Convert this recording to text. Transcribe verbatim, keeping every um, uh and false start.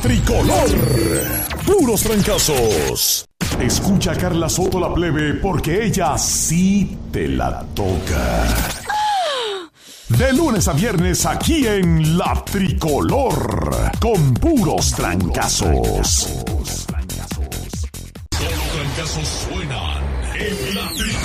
Tricolor. Puros trancazos. Escucha a Carla Soto la plebe porque ella sí te la toca. De lunes a viernes aquí en La Tricolor. Con puros trancazos. Los trancazos suenan en La Tricolor.